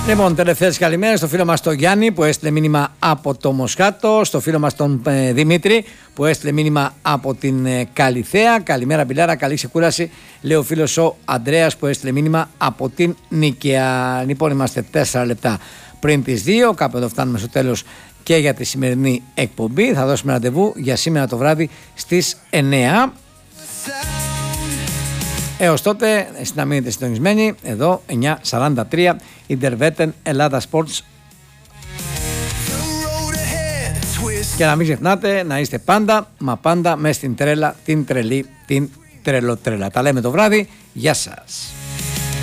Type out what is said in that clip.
Λοιπόν, τελευταίες καλημέρες στο φίλο μας τον Γιάννη που έστειλε μήνυμα από το Μοσχάτο, στο φίλο μας τον Δημήτρη που έστειλε μήνυμα από την Καλιθέα. Καλημέρα Μπιλάρα, καλή ξεκούραση, λέει ο φίλος ο Ανδρέας που έστειλε μήνυμα από την Νίκαια. Λοιπόν, είμαστε 4 λεπτά πριν τις 2, κάπου εδώ φτάνουμε στο τέλος και για τη σημερινή εκπομπή. Θα δώσουμε ραντεβού για σήμερα το βράδυ στις 9. Έως τότε, να μείνετε συντονισμένοι, εδώ 9:43, Interveten Ελλάδα Sports. Και να μην ξεχνάτε να είστε πάντα, μα πάντα μες στην τρέλα, την τρελή, την τρελοτρέλα. Τα λέμε το βράδυ, γεια σας.